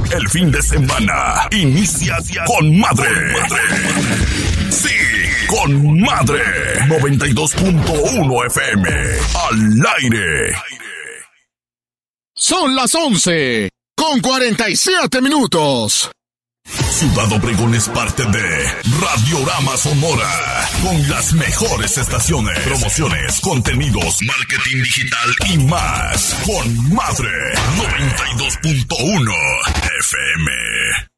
El fin de semana inicia con madre. Sí, con madre. 92.1 FM. Al aire. Son las 11:47. Ciudad Obregón es parte de Radiorama Sonora, con las mejores estaciones, promociones, contenidos, marketing digital y más. Con madre 92.1 FM.